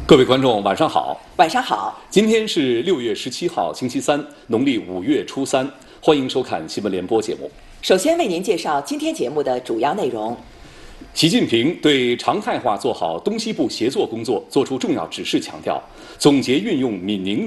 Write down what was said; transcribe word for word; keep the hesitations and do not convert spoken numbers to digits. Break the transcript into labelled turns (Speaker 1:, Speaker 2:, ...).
Speaker 1: 各位观众，晚上好。
Speaker 2: 晚上好。
Speaker 1: 今天是六月十七号，星期三，农历五月初三。欢迎收看新闻联播节目。
Speaker 2: 首先为您介绍今天节目的主要内容。
Speaker 1: 习近平对常态化做好东西部协作工作作出重要指示，强调总结运用闽宁